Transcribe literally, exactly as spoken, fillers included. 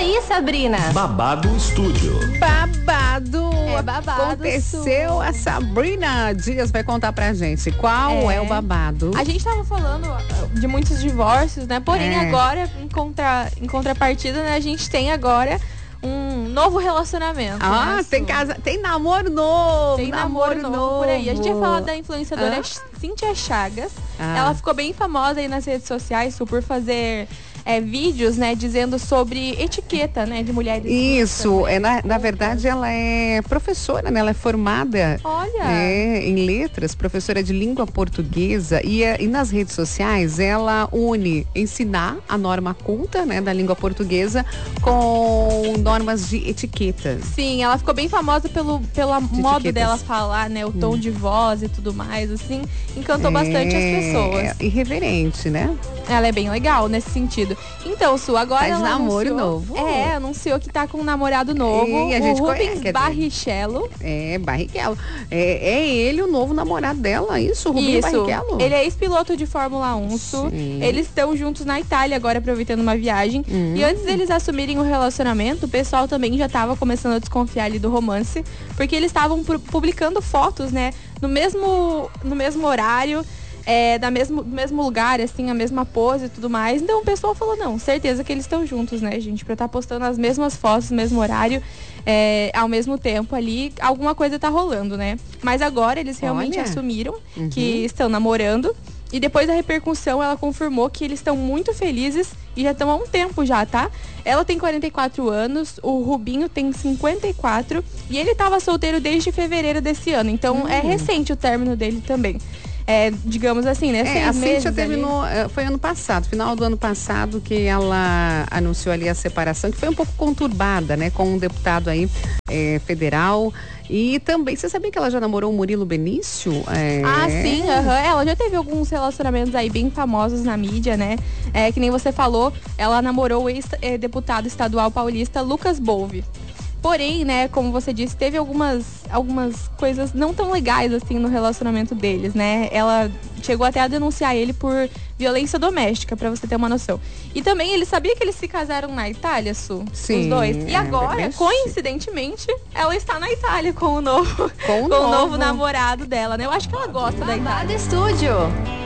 aí, Sabrina? Babado Estúdio. Babado. É babado, Aconteceu, Su. a Sabrina Dias vai contar pra gente qual é, é o babado. A gente tava falando de muitos divórcios, né? Porém, É. agora, em, contra, em contrapartida, né, a gente tem agora um novo relacionamento. Ah, né, tem Su? casa, tem namoro novo. Tem namoro, novo, por aí. A gente ia falar da influenciadora Ah. Cíntia Chagas. Ah. Ela ficou bem famosa aí nas redes sociais, Su, por fazer é, vídeos, né, dizendo sobre etiqueta, né, de mulheres. Isso, né? é, na, na verdade ela é professora, né? Ela é formada Olha. é, em letras, professora de língua portuguesa e, é, e nas redes sociais ela une ensinar a norma culta, né, da língua portuguesa com normas de etiquetas. Sim, ela ficou bem famosa pelo, pelo modo etiquetas. dela falar, né, o tom de voz e tudo mais, assim, encantou É, bastante as pessoas. É irreverente, né? Ela é bem legal nesse sentido. Então, Su, agora Tá de ela namoro anunciou, novo. É, anunciou que tá com um namorado novo, E a o gente Rubens conhece, quer dizer, Barrichello. É, Barrichello. É, é ele o novo namorado dela, isso, Rubinho Isso, Barrichello? ele é ex-piloto de Fórmula um, Su. Sim. Eles estão juntos na Itália agora, aproveitando uma viagem. Hum. E antes deles assumirem o relacionamento, o pessoal também já tava começando a desconfiar ali do romance, porque eles estavam pu- publicando fotos, né, no mesmo, no mesmo horário, é, da mesmo, do mesmo lugar, assim, a mesma pose e tudo mais. Então o pessoal falou, não, certeza que eles estão juntos, né, gente? Pra estar postando as mesmas fotos no mesmo horário, é, ao mesmo tempo ali, alguma coisa tá rolando, né? Mas agora eles realmente Olha. assumiram Uhum. que estão namorando. E depois da repercussão, ela confirmou que eles estão muito felizes e já estão há um tempo já, tá? Ela tem quarenta e quatro anos, o Rubinho tem cinquenta e quatro e ele tava solteiro desde fevereiro desse ano. Então é recente o término dele também. É, digamos assim, né? É, Seis a meses Cíntia ali. terminou, eh, foi ano passado, final do ano passado, que ela anunciou ali a separação, que foi um pouco conturbada, né, com um deputado aí eh, federal. E também, você sabia que ela já namorou o Murilo Benício? É, Ah, sim, aham. Ela já teve alguns relacionamentos aí bem famosos na mídia, né? É, que nem você falou, ela namorou o ex-deputado estadual paulista Lucas Bolvi. Porém, né, como você disse, teve algumas, algumas coisas não tão legais, assim, no relacionamento deles, né? Ela chegou até a denunciar ele por violência doméstica, pra você ter uma noção. E também, ele sabia que eles se casaram na Itália, Su? Sim, Os dois. E é, agora, bem chique. coincidentemente, ela está na Itália com o novo, Com o com o novo novo. namorado dela, né? Eu acho que ela gosta da Itália. Babado Estúdio.